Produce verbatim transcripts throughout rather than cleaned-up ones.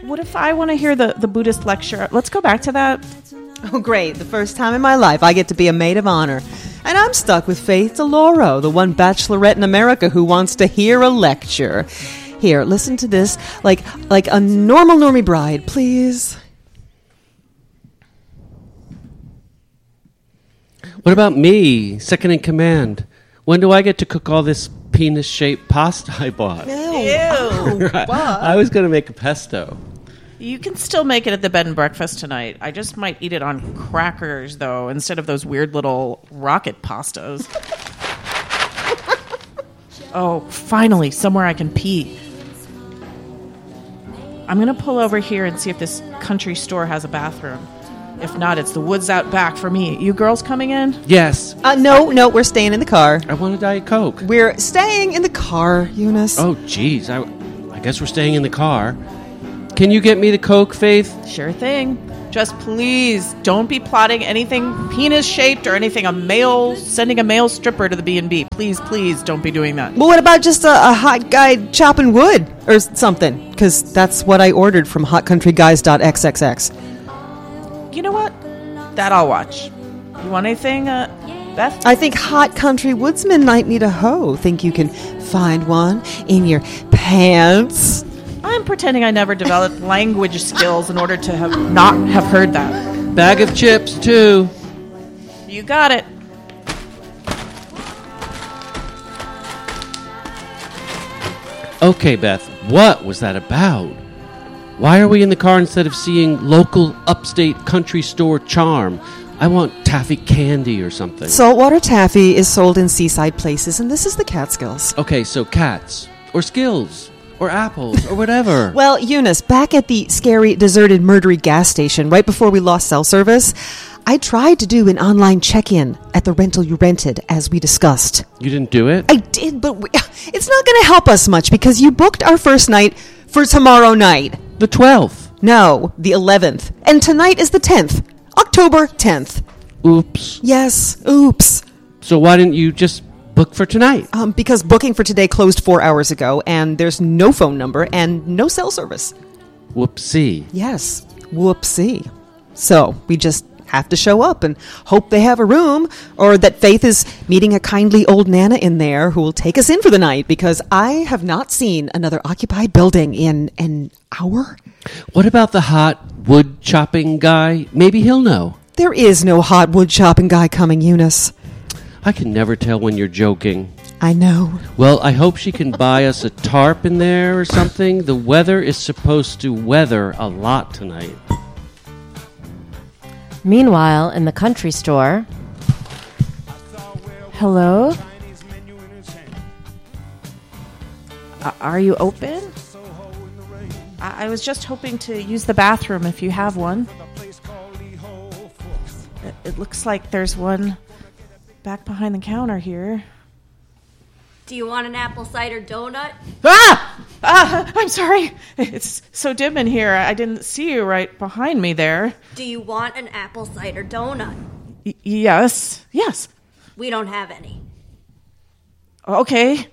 what if I want to hear the, the Buddhist lecture? Let's go back to that. Oh, great. The first time in my life I get to be a maid of honor. And I'm stuck with Faith DeLauro, the one bachelorette in America who wants to hear a lecture. Here, listen to this like like a normal normie bride, please. What about me, second in command? When do I get to cook all this penis-shaped pasta I bought? Ew. I was going to make a pesto. You can still make it at the bed and breakfast tonight. I just might eat it on crackers, though, instead of those weird little rocket pastas. Oh, finally, somewhere I can pee. I'm going to pull over here and see if this country store has a bathroom. If not, it's the woods out back for me. You girls coming in? Yes. Uh, no, no, we're staying in the car. I want a Diet Coke. We're staying in the car, Eunice. Oh, geez. I, I guess we're staying in the car. Can you get me the Coke, Faith? Sure thing. Just please don't be plotting anything penis-shaped or anything a male, sending a male stripper to the B and B. Please, please don't be doing that. Well, what about just a, a hot guy chopping wood or something? Because that's what I ordered from hot country guys dot x x x. You know what? That I'll watch. You want anything, uh, Beth? I think hot country woodsmen might need a hoe. Think you can find one in your pants? I'm pretending I never developed language skills in order to have not have heard that. Bag of chips, too. You got it. Okay, Beth, what was that about? Why are we in the car instead of seeing local upstate country store charm? I want taffy candy or something. Saltwater taffy is sold in seaside places, and this is the Catskills. Okay, so cats, or skills, or apples, or whatever. Well, Eunice, back at the scary, deserted, murdery gas station, right before we lost cell service, I tried to do an online check-in at the rental you rented, as we discussed. You didn't do it? I did, but we, it's not going to help us much because you booked our first night for tomorrow night. The twelfth. No, the eleventh. And tonight is the tenth. October tenth. Oops. Yes, oops. So why didn't you just book for tonight? Um, because booking for today closed four hours ago, and there's no phone number and no cell service. Whoopsie. Yes, whoopsie. So we just have to show up and hope they have a room, or that Faith is meeting a kindly old Nana in there who will take us in for the night, because I have not seen another occupied building in an hour. What about the hot wood chopping guy? Maybe he'll know. There is no hot wood chopping guy coming, Eunice. I can never tell when you're joking. I know. Well, I hope she can buy us a tarp in there or something. The weather is supposed to weather a lot tonight. Meanwhile, in the country store... Hello? Uh, are you open? I-, I was just hoping to use the bathroom if you have one. It, it looks like there's one back behind the counter here. Do you want an apple cider donut? Ah! Ah! I'm sorry. It's so dim in here. I didn't see you right behind me there. Do you want an apple cider donut? Y- yes. Yes. We don't have any. Okay.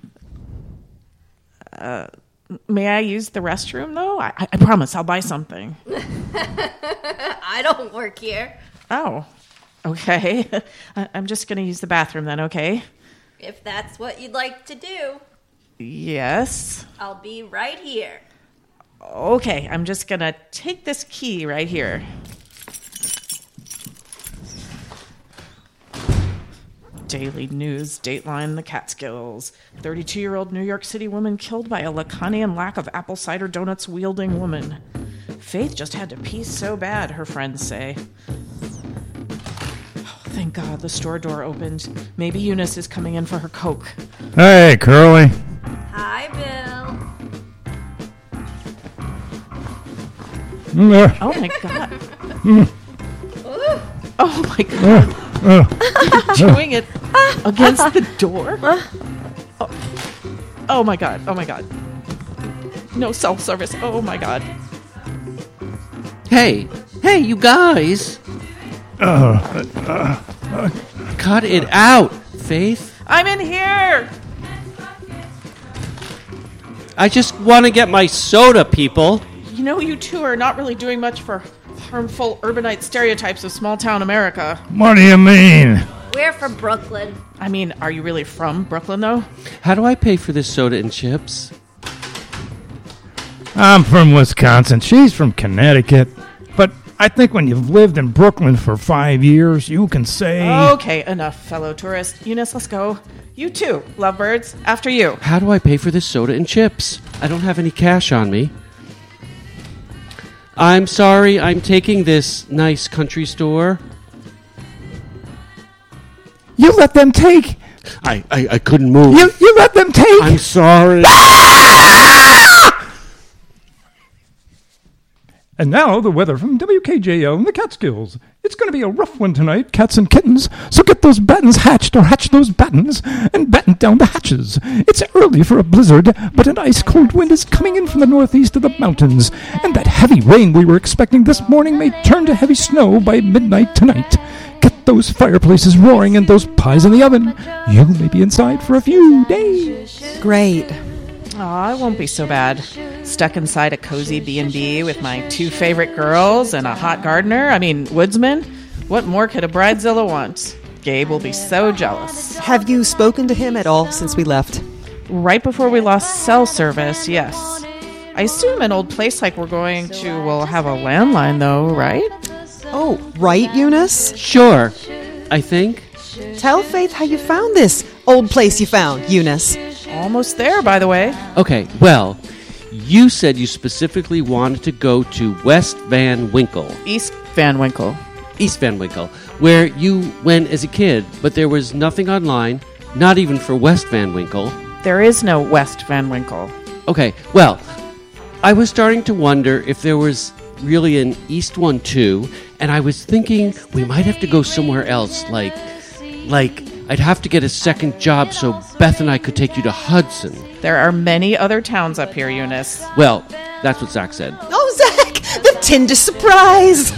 Uh, may I use the restroom, though? I, I promise I'll buy something. I don't work here. Oh. Okay. I- I'm just going to use the bathroom then, okay? If that's what you'd like to do. Yes. I'll be right here. Okay, I'm just going to take this key right here. Daily News, Dateline, the Catskills. thirty-two-year-old New York City woman killed by a Lacanian lack of apple cider donuts wielding woman. Faith just had to pee so bad, her friends say. Thank God the store door opened. Maybe Eunice is coming in for her Coke. Hey, Curly. Hi, Bill. Mm, uh, Oh, my God. mm, Oh, my God. uh, uh, You're doing it against the door? Oh. Oh, my God. Oh, my God. No self-service. Oh, my God. Hey, hey, you guys. uh, uh, uh, Cut it out, Faith. I'm in here. I just want to get my soda, people. You know, you two are not really doing much for harmful urbanite stereotypes of small-town America. What do you mean? We're from Brooklyn. I mean, are you really from Brooklyn, though? How do I pay for this soda and chips? I'm from Wisconsin. She's from Connecticut. But I think when you've lived in Brooklyn for five years, you can say... Okay, enough, fellow tourist. Eunice, let's go. You too, lovebirds. After you. How do I pay for this soda and chips? I don't have any cash on me. I'm sorry, I'm taking this nice country store. You let them take... I, I, I couldn't move. You, you let them take... I'm sorry. And now the weather from W K J O in the Catskills. It's going to be a rough one tonight, cats and kittens. So get those battens hatched or hatch those battens and batten down the hatches. It's early for a blizzard, but an ice-cold wind is coming in from the northeast of the mountains. And that heavy rain we were expecting this morning may turn to heavy snow by midnight tonight. Get those fireplaces roaring and those pies in the oven. You may be inside for a few days. Great. Aw, it won't be so bad. Stuck inside a cozy B and B with my two favorite girls and a hot gardener, I mean, woodsman. What more could a bridezilla want? Gabe will be so jealous. Have you spoken to him at all since we left? Right before we lost cell service, yes. I assume an old place like we're going to will have a landline, though, right? Oh, right, Eunice? Sure, I think. Tell Faith how you found this old place you found, Eunice. Almost there, by the way. Okay, well, you said you specifically wanted to go to West Van Winkle. East Van Winkle. East Van Winkle, where you went as a kid, but there was nothing online, not even for West Van Winkle. There is no West Van Winkle. Okay, well, I was starting to wonder if there was really an East one too, and I was thinking we might have to go somewhere else, like, like I'd have to get a second job so Beth and I could take you to Hudson. There are many other towns up here, Eunice. Well, that's what Zach said. Oh, Zach, the Tinder surprise.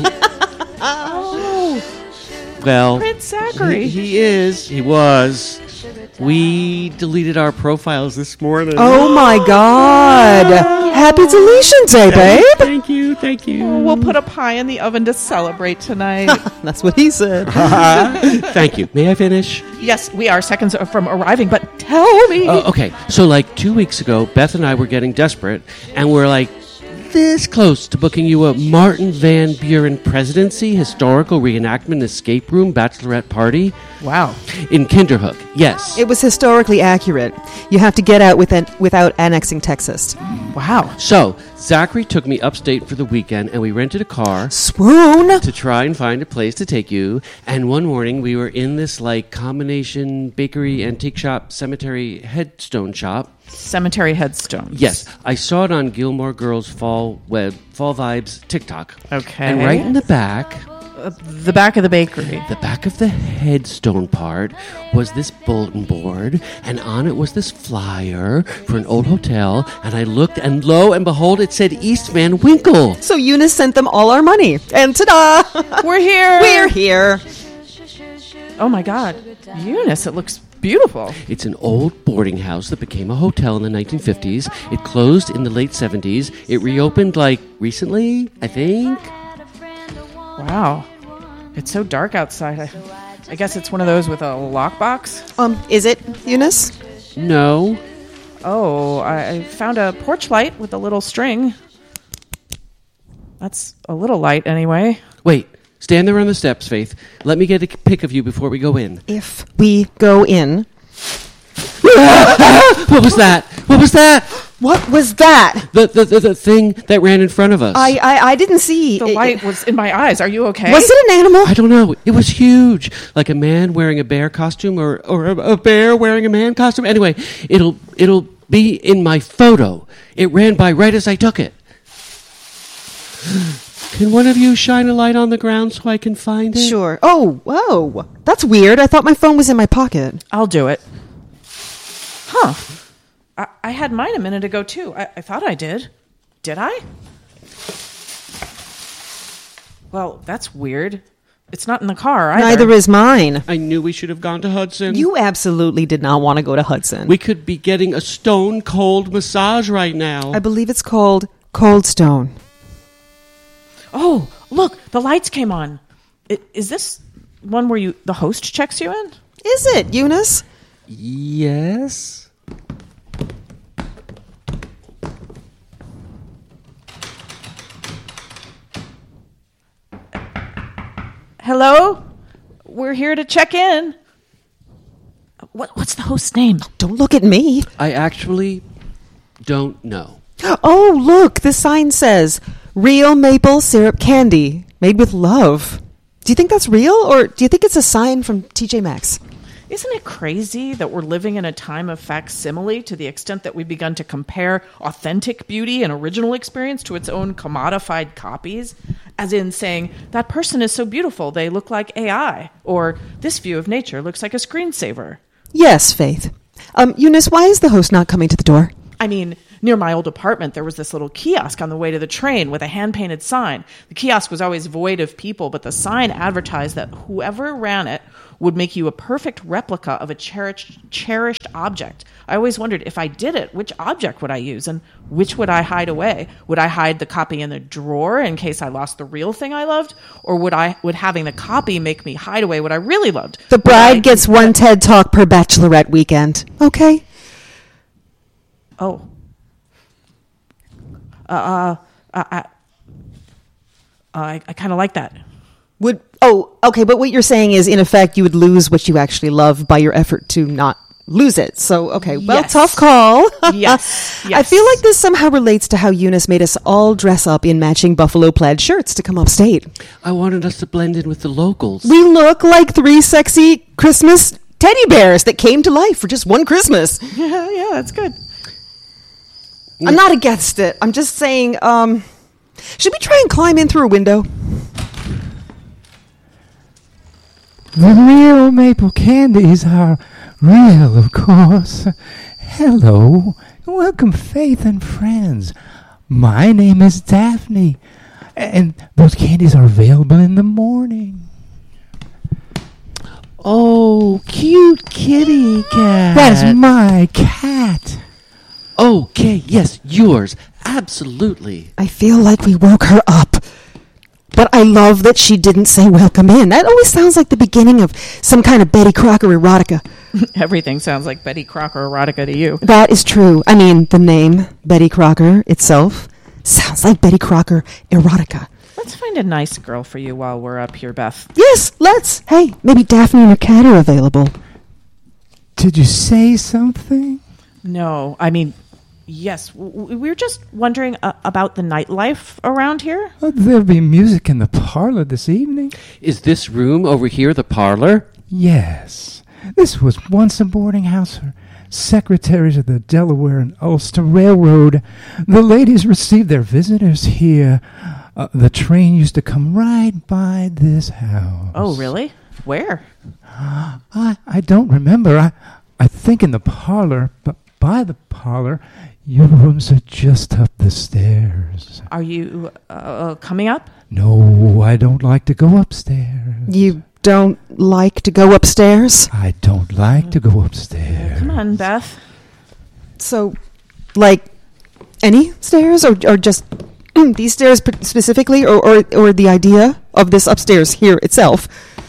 Well, Prince Zachary. He, he is. He was. We deleted our profiles this morning. Oh, my God. Happy deletions, eh, babe? Thank you, thank you. We'll put a pie in the oven to celebrate tonight. That's what he said. Thank you. May I finish? Yes, we are seconds from arriving, but tell me. Uh, okay, so like two weeks ago, Beth and I were getting desperate, and we're like this close to booking you a Martin Van Buren presidency historical reenactment escape room bachelorette party. Wow. In Kinderhook, yes. It was historically accurate. You have to get out with an, without annexing Texas. Wow. So, Zachary took me upstate for the weekend, and we rented a car Swoon! to try and find a place to take you. And one morning, we were in this, like, combination bakery, antique shop, cemetery, headstone shop. Cemetery headstones. Yes, I saw it on Gilmore Girls Fall Web, Fall Vibes TikTok. Okay. And right in the back, Uh, the back of the bakery. the back of the headstone part was this bulletin board, and on it was this flyer for an old hotel, and I looked, and lo and behold, it said East Van Winkle. So Eunice sent them all our money. And ta-da! We're here. We're here. Oh my God, Eunice, it looks beautiful. It's an old boarding house that became a hotel in the nineteen fifties. It closed in the late seventies. It reopened, like, recently, I think. Wow, it's so dark outside. I, I guess it's one of those with a lockbox. Um, is it, Eunice? No. Oh, I, I found a porch light with a little string. That's a little light, anyway. Wait, stand there on the steps, Faith. Let me get a pic of you before we go in. If we go in... What was that? What was that? What was that? The, the the the thing that ran in front of us. I I, I didn't see... The it- light was in my eyes. Are you okay? Was it an animal? I don't know. It was huge, like a man wearing a bear costume, or or a, a bear wearing a man costume. Anyway, it'll it'll be in my photo. It ran by right as I took it. Can one of you shine a light on the ground so I can find it? Sure. Oh, whoa. That's weird. I thought my phone was in my pocket. I'll do it. Huh. I, I had mine a minute ago, too. I, I thought I did. Did I? Well, that's weird. It's not in the car either. Neither is mine. I knew we should have gone to Hudson. You absolutely did not want to go to Hudson. We could be getting a stone cold massage right now. I believe it's called Cold Stone. Oh, look, the lights came on. I- Is this one where you the host checks you in? Is it, Eunice? Yes? Hello? We're here to check in. What, what's the host's name? Don't look at me. I actually don't know. Oh, look, the sign says, real maple syrup candy, made with love. Do you think that's real, or do you think it's a sign from T J Maxx? Isn't it crazy that we're living in a time of facsimile to the extent that we've begun to compare authentic beauty and original experience to its own commodified copies? As in saying, that person is so beautiful, they look like A I. Or, this view of nature looks like a screensaver. Yes, Faith. Um, Eunice, why is the host not coming to the door? I mean, near my old apartment, there was this little kiosk on the way to the train with a hand-painted sign. The kiosk was always void of people, but the sign advertised that whoever ran it would make you a perfect replica of a cherished, cherished object. I always wondered, if I did it, which object would I use, and which would I hide away? Would I hide the copy in the drawer in case I lost the real thing I loved? Or would I would having the copy make me hide away what I really loved? The bride I, gets one TED Talk per bachelorette weekend. Okay? Oh. Uh, uh, uh, I, I, I kind of like that. Would oh, okay, but what you're saying is, in effect, you would lose what you actually love by your effort to not lose it. So, okay, well, Yes. tough call. Yes, I yes. feel like this somehow relates to how Eunice made us all dress up in matching buffalo plaid shirts to come upstate. I wanted us to blend in with the locals. We look like three sexy Christmas teddy bears that came to life for just one Christmas. Yeah, yeah, that's good. I'm not against it. I'm just saying, um, should we try and climb in through a window? The real maple candies are real, of course. Hello. Welcome, Faith and friends. My name is Daphne, and those candies are available in the morning. Oh, cute kitty cat. That's my cat. Okay, yes, yours. Absolutely. I feel like we woke her up. But I love that she didn't say welcome in. That always sounds like the beginning of some kind of Betty Crocker erotica. Everything sounds like Betty Crocker erotica to you. That is true. I mean, the name, Betty Crocker itself, sounds like Betty Crocker erotica. Let's find a nice girl for you while we're up here, Beth. Yes, let's. Hey, maybe Daphne and her cat are available. Did you say something? No, I mean, yes. W- w- we were just wondering uh, about the nightlife around here. Oh, there'll be music in the parlor this evening. Is this room over here the parlor? Yes. This was once a boarding house for secretaries of the Delaware and Ulster Railroad. The ladies received their visitors here. Uh, the train used to come right by this house. Oh, really? Where? I, I don't remember. I, I think in the parlor, but by the parlor, your rooms are just up the stairs. Are you uh, coming up? No, I don't like to go upstairs. You don't like to go upstairs? I don't like to go upstairs. Come on, Beth. So, like, any stairs, or, or just these stairs p- specifically, or, or, or the idea of this upstairs here itself?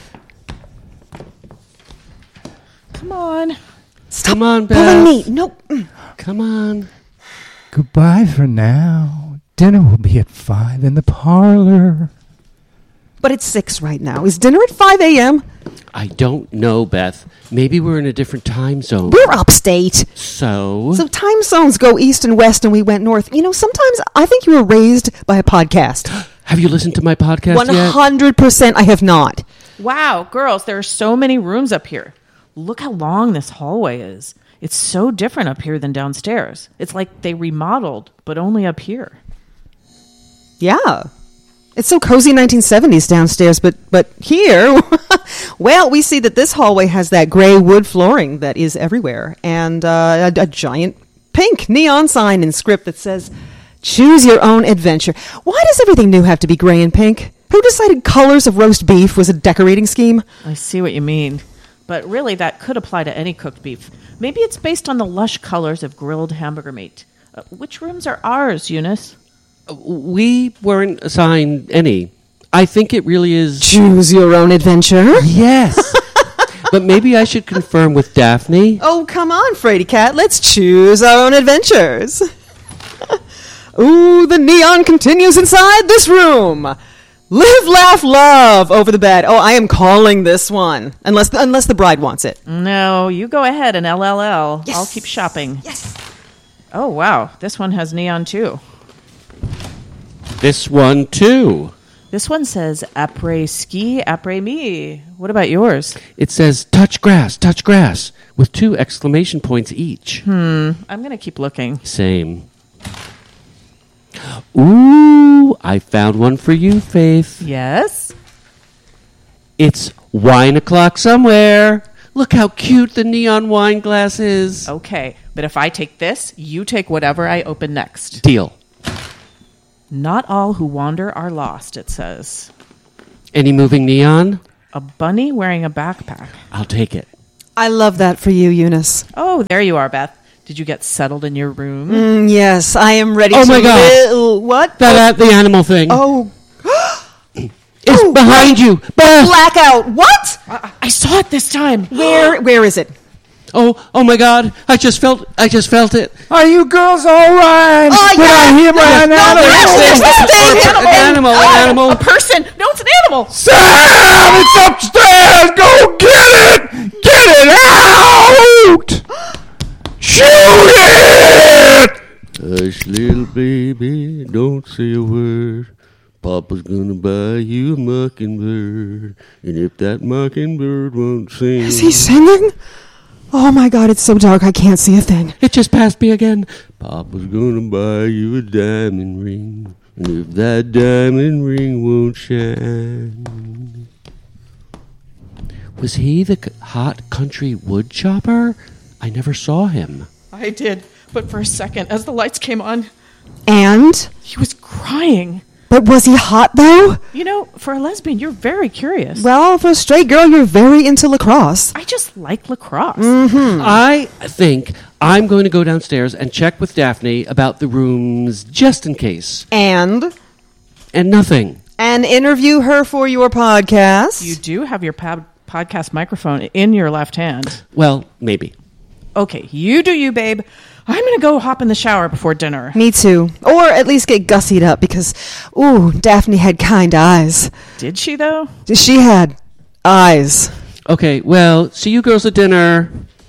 Come on. Stop Come on, pulling Beth. me. No. mm. Come on. Goodbye for now. Dinner will be at five in the parlor. But it's six right now. Is dinner at five a.m.? I don't know, Beth. Maybe we're in a different time zone. We're upstate. So? So time zones go east and west, and we went north. You know, sometimes I think you were raised by a podcast. Have you listened to my podcast One yet? hundred percent, I have not. Wow, girls, there are so many rooms up here. Look how long this hallway is. It's so different up here than downstairs. It's like they remodeled, but only up here. Yeah, it's so cozy nineteen seventies downstairs, but but here, well, we see that this hallway has that gray wood flooring that is everywhere, and uh, a, a giant pink neon sign in script that says, "Choose your own adventure." Why does everything new have to be gray and pink? Who decided colors of roast beef was a decorating scheme? I see what you mean. But really, that could apply to any cooked beef. Maybe it's based on the lush colors of grilled hamburger meat. Uh, which rooms are ours, Eunice? We weren't assigned any. I think it really is... Choose your own adventure? Yes. But maybe I should confirm with Daphne. Oh, come on, Frady Cat. Let's choose our own adventures. Ooh, the neon continues inside this room. Live, laugh, love over the bed. Oh, I am calling this one. Unless the, unless the bride wants it. No, you go ahead and L L L. Yes. I'll keep shopping. Yes. Oh, wow. This one has neon, too. This one, too. This one says, après ski, après mi. What about yours? It says, touch grass, touch grass, with two exclamation points each. Hmm. I'm going to keep looking. Same. Ooh, I found one for you, Faith. Yes? It's wine o'clock somewhere. Look how cute the neon wine glass is. Okay, but if I take this, you take whatever I open next. Deal. Not all who wander are lost, it says. Any moving neon? A bunny wearing a backpack. I'll take it. I love that for you, Eunice. Oh, there you are, Beth. Did you get settled in your room? Mm, yes, I am ready Oh to... my God. Li- what? That, uh, the animal thing. Oh, It's oh, behind you. Beth! blackout. What? I, I saw it this time. Where? Where is it? Oh, oh my God! I just felt, I just felt it. Are you girls all right? Oh, Did yeah. I hear my No, animal? there's- there's this thing. An animal, an animal. A person. No, it's an animal. Sam, it's upstairs. Go get it. Get it out. Shoot it. Hush, little baby, don't say a word. Papa's gonna buy you a mockingbird, and if that mockingbird won't sing, Is he singing? Oh my God, it's so dark I can't see a thing. it just passed me again. Papa's gonna buy you a diamond ring, and if that diamond ring won't shine. Was he the c- hot country wood chopper? I never saw him. I did, but for a second, as the lights came on, And? he was crying. But was he hot though? You know, for a lesbian, you're very curious. Well, for a straight girl, you're very into lacrosse. I just like lacrosse. I think I'm going to go downstairs and check with Daphne about the rooms just in case. And? And nothing. And interview her for your podcast. You do have your pod- podcast microphone in your left hand. Well, maybe. Okay, you do you, babe. I'm going to go hop in the shower before dinner. Me too. Or at least get gussied up because, ooh, Daphne had kind eyes. Did she, though? She had eyes. Okay, well, see you girls at dinner.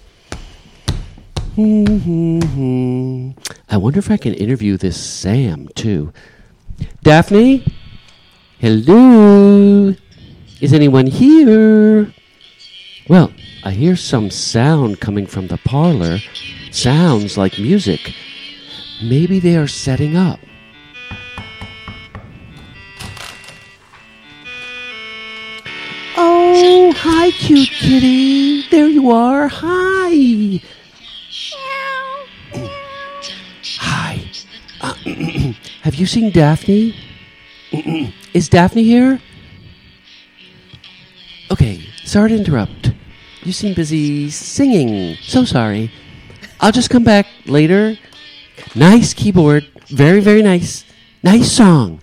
I wonder if I can interview this Sam, too. Daphne? Hello? Is anyone here? Well, I hear some sound coming from the parlor. Sounds like music. Maybe they are setting up. Oh, hi, cute kitty. There you are. Hi. Hi. Uh, have you seen Daphne? Is Daphne here? Okay, sorry to interrupt. You seem busy singing. So sorry. I'll just come back later. Nice keyboard. Very, very nice. Nice song.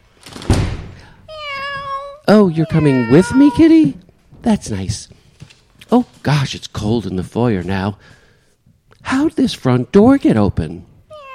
Oh, you're coming with me, kitty? That's nice. Oh, gosh, it's cold in the foyer now. How'd this front door get open?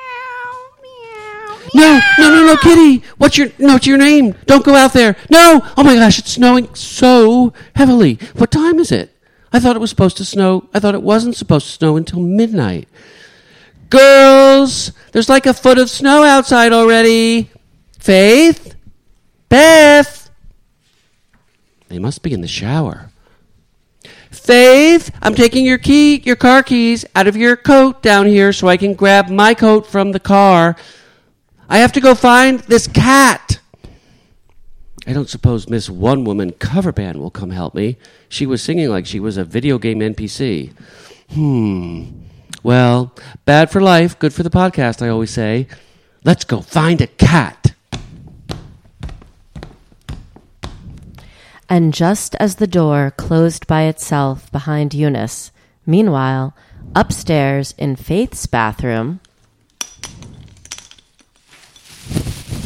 No, no, no, no, kitty. What's your, no, what's your name? Don't go out there. No. Oh, my gosh, it's snowing so heavily. What time is it? I thought it was supposed to snow. I thought it wasn't supposed to snow until midnight. Girls, there's like a foot of snow outside already. Faith? Beth? They must be in the shower. Faith, I'm taking your key, your car keys out of your coat down here so I can grab my coat from the car. I have to go find this cat. I don't suppose Miss One Woman Cover Band will come help me. She was singing like she was a video game N P C. Hmm. Well, bad for life, good for the podcast, I always say. Let's go find a cat. And just as the door closed by itself behind Eunice, meanwhile, upstairs in Faith's bathroom...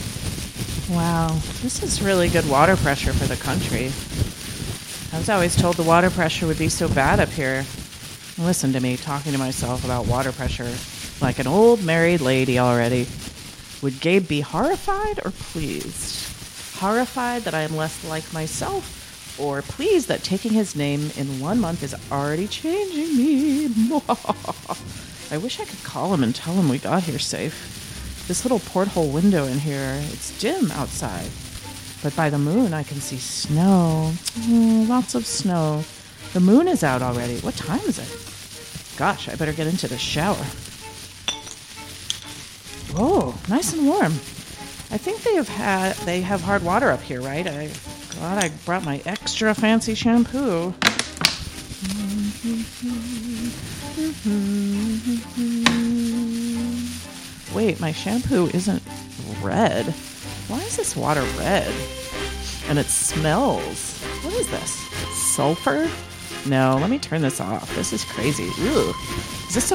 Wow, this is really good water pressure for the country. I was always told the water pressure would be so bad up here. Listen to me talking to myself about water pressure like an old married lady already. Would Gabe be horrified or pleased? Horrified that I am less like myself, or pleased that taking his name in one month is already changing me? I wish I could call him and tell him we got here safe. This little porthole window in here, it's dim outside. But by the moon, I can see snow. Oh, lots of snow. The moon is out already. What time is it? Gosh, I better get into the shower. Whoa, nice and warm. I think they have had they have hard water up here, right? I glad I brought my extra fancy shampoo. Wait, my shampoo isn't red. Why is this water red? And it smells. What is this? Sulfur? No, let me turn this off. This is crazy. Ew. Is this